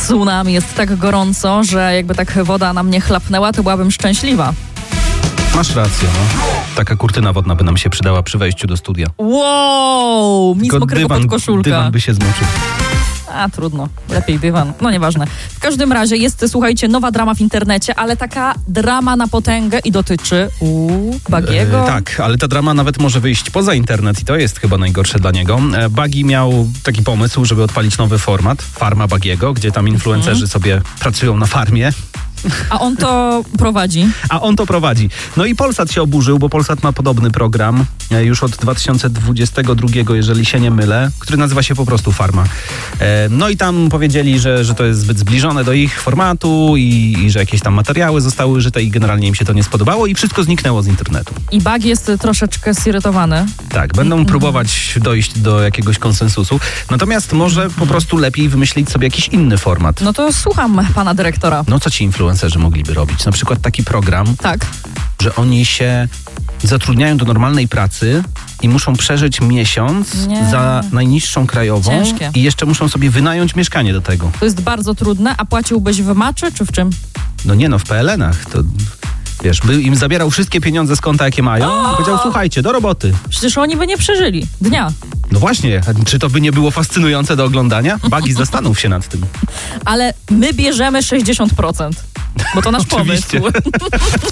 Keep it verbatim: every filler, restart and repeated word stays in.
tsunami, jest tak gorąco, że jakby tak woda na mnie chlapnęła, to byłabym szczęśliwa. Masz rację, no. Taka kurtyna wodna by nam się przydała przy wejściu do studia. Wow, nic mokrego pod koszulkę. Dywan by się zmoczył. A, trudno. Lepiej dywan. No nieważne. W każdym razie jest, słuchajcie, nowa drama w internecie, ale taka drama na potęgę i dotyczy u Bagiego. E, tak, ale ta drama nawet może wyjść poza internet i to jest chyba najgorsze dla niego. E, Bagi miał taki pomysł, żeby odpalić nowy format, Farma Bagiego, gdzie tam influencerzy hmm. sobie pracują na farmie. A on to prowadzi. A on to prowadzi. No i Polsat się oburzył, bo Polsat ma podobny program e, już od dwa tysiące dwudziestego drugiego, jeżeli się nie mylę, który nazywa się po prostu Farma. E, no i tam powiedzieli, że, że to jest zbyt zbliżone do ich formatu i, i że jakieś tam materiały zostały użyte i generalnie im się to nie spodobało i wszystko zniknęło z internetu. I Bagi jest troszeczkę zirytowany. Tak, będą mm-hmm. próbować dojść do jakiegoś konsensusu. Natomiast może po prostu lepiej wymyślić sobie jakiś inny format. No to słucham pana dyrektora. No co ci influencerzy mogliby robić? Na przykład taki program, tak. że oni się zatrudniają do normalnej pracy i muszą przeżyć miesiąc Nie. za najniższą krajową. Ciężkie. I jeszcze muszą sobie wynająć mieszkanie do tego. To jest bardzo trudne, a płaciłbyś w maczy czy w czym? No nie no, w P L N-ach to... Wiesz, by im zabierał wszystkie pieniądze z konta, jakie mają i powiedział, słuchajcie, do roboty. Przecież oni by nie przeżyli dnia. No właśnie, czy to by nie było fascynujące do oglądania? Bagi, zastanów się nad tym. Ale my bierzemy sześćdziesiąt procent, bo to nasz pomysł.